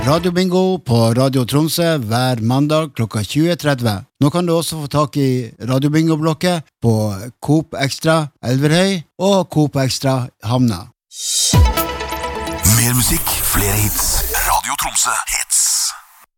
Radio Bingo på Radio Tromsø hver mandag klokka 20:30. Nå kan du også få tak i Radio Bingo-blokket på Coop Extra Elverhøy og Coop Extra Havna. Mer musikk, flere hits. Radio Tromsø, hits.